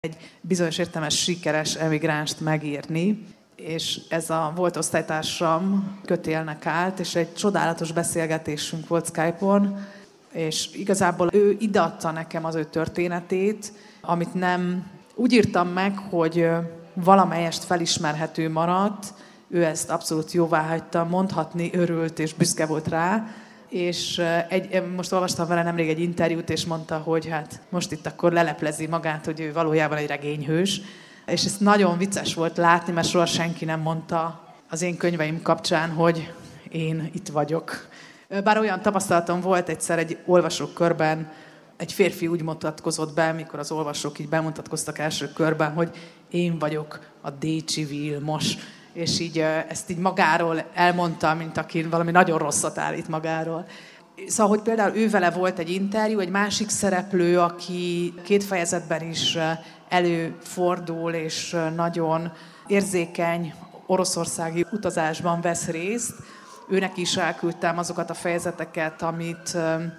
egy bizonyos értelmes sikeres emigránst megírni, és ez a volt osztálytársam Kötélnek állt, és egy csodálatos beszélgetésünk volt Skype-on, és igazából ő ideadta nekem az ő történetét, amit nem úgy írtam meg, hogy valamelyest felismerhető maradt, ő ezt abszolút jóváhagyta, mondhatni örült és büszke volt rá, és most olvastam vele nemrég egy interjút, és mondta, hogy hát most itt akkor leleplezi magát, hogy ő valójában egy regényhős, és ez nagyon vicces volt látni, mert soha senki nem mondta az én könyveim kapcsán, hogy én itt vagyok. Bár olyan tapasztalatom volt egyszer egy olvasókörben, egy férfi úgy mutatkozott be, mikor az olvasók így bemutatkoztak első körben, hogy én vagyok a Décsi Vilmos, és így ezt így magáról elmondta, mint aki valami nagyon rosszat állít magáról. Szóval, hogy például ő vele volt egy interjú, egy másik szereplő, aki 2 fejezetben is előfordul, és nagyon érzékeny oroszországi utazásban vesz részt. Őnek is elküldtem azokat a fejezeteket, amit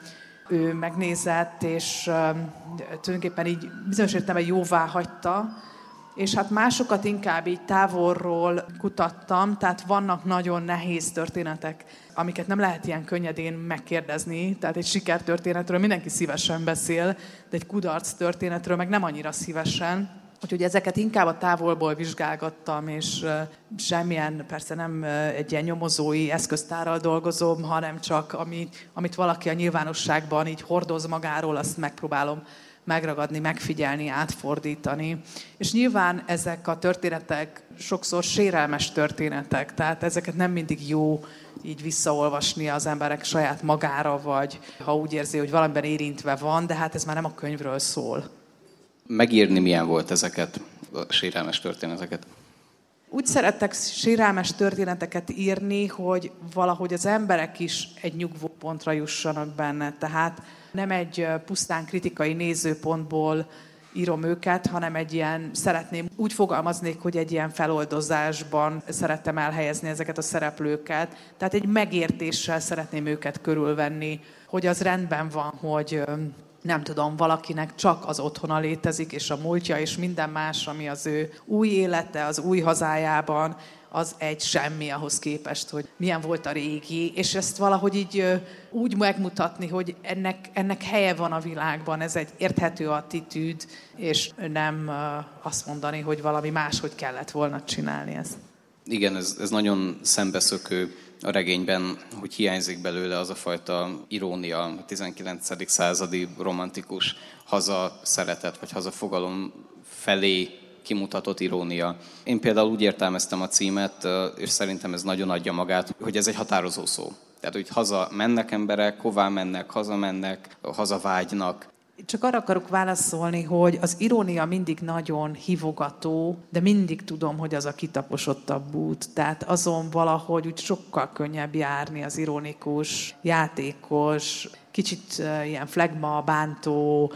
ő megnézett, és tulajdonképpen így bizonyos értelemben jóvá hagyta, és hát másokat inkább így távolról kutattam, tehát vannak nagyon nehéz történetek, amiket nem lehet ilyen könnyedén megkérdezni, tehát egy sikertörténetről mindenki szívesen beszél, de egy kudarc történetről meg nem annyira szívesen. Úgyhogy ezeket inkább a távolból vizsgálgattam, és semmilyen, persze nem egy ilyen nyomozói eszköztárral dolgozom, hanem csak amit valaki a nyilvánosságban így hordoz magáról, azt megpróbálom megragadni, megfigyelni, átfordítani. És nyilván ezek a történetek sokszor sérelmes történetek, tehát ezeket nem mindig jó így visszaolvasni az emberek saját magára, vagy ha úgy érzi, hogy valamiben érintve van, de hát ez már nem a könyvről szól. Megírni milyen volt ezeket, a sérelmes történeteket? Úgy szerettek sérelmes történeteket írni, hogy valahogy az emberek is egy nyugvópontra jussanak benne. Tehát nem egy pusztán kritikai nézőpontból írom őket, hanem egy ilyen, úgy fogalmaznék, hogy egy ilyen feloldozásban szerettem elhelyezni ezeket a szereplőket. Tehát egy megértéssel szeretném őket körülvenni, hogy az rendben van, hogy nem tudom, valakinek csak az otthona létezik, és a múltja, és minden más, ami az ő új élete, az új hazájában, az egy semmi ahhoz képest, hogy milyen volt a régi, és ezt valahogy így úgy megmutatni, hogy ennek helye van a világban, ez egy érthető attitűd, és nem azt mondani, hogy valami máshogy kellett volna csinálni ezt. Igen, ez nagyon szembeszökő a regényben, hogy hiányzik belőle az a fajta irónia, a 19. századi romantikus hazaszeretet, vagy hazafogalom felé kimutatott irónia. Én például úgy értelmeztem a címet, és szerintem ez nagyon adja magát, hogy ez egy határozó szó. Tehát, hogy haza mennek emberek, hová mennek, hazamennek, hazavágynak. Csak arra akarok válaszolni, hogy az irónia mindig nagyon hívogató, de mindig tudom, hogy az a kitaposottabb út. Tehát azon valahogy úgy sokkal könnyebb járni az ironikus, játékos, kicsit ilyen flegma, bántó,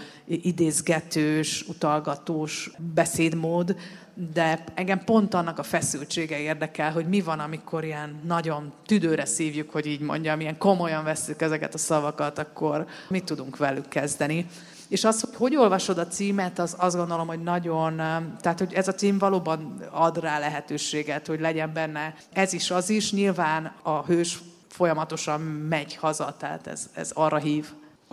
idézgetős, utalgatós beszédmód, de engem pont annak a feszültsége érdekel, hogy mi van, amikor ilyen nagyon tüdőre szívjuk, hogy így mondjam, ilyen komolyan vesszük ezeket a szavakat, akkor mit tudunk velük kezdeni. És az, hogy olvasod a címet, az azt gondolom, hogy nagyon, tehát hogy ez a cím valóban ad rá lehetőséget, hogy legyen benne ez is, az is. Nyilván a hős folyamatosan megy haza, tehát ez arra hív.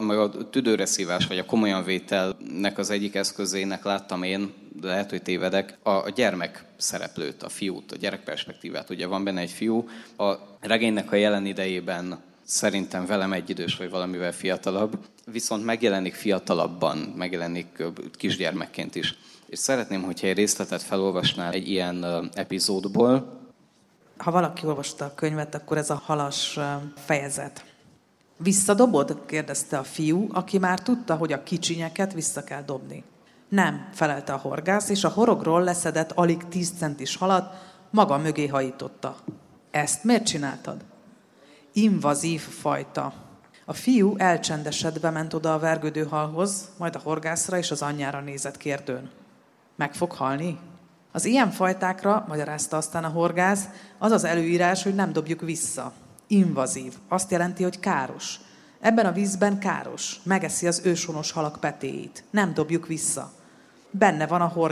A tüdőre szívás, vagy a komolyan vételnek az egyik eszközének láttam én, de lehet, hogy tévedek, a gyermek szereplőt, a fiút, a gyerek perspektívát. Ugye van benne egy fiú, a regénynek a jelen idejében szerintem velem egyidős, vagy valamivel fiatalabb, viszont megjelenik fiatalabban, megjelenik kisgyermekként is. És szeretném, hogyha egy részletet felolvasnál egy ilyen epizódból. Ha valaki olvasta a könyvet, akkor ez a halas fejezet. Visszadobod? Kérdezte a fiú, aki már tudta, hogy a kicsinyeket vissza kell dobni. Nem, felelte a horgász, és a horogról leszedett alig 10 centis halat maga mögé hajította. Ezt miért csináltad? Invazív fajta. A fiú elcsendesedve ment oda a vergődő halhoz, majd a horgászra és az anyjára nézett kérdőn. Meg fog halni? Az ilyen fajtákra, magyarázta aztán a horgász, az az előírás, hogy nem dobjuk vissza. Invazív. Azt jelenti, hogy káros. Ebben a vízben káros. Megeszi az őshonos halak petéit. Nem dobjuk vissza. benne van a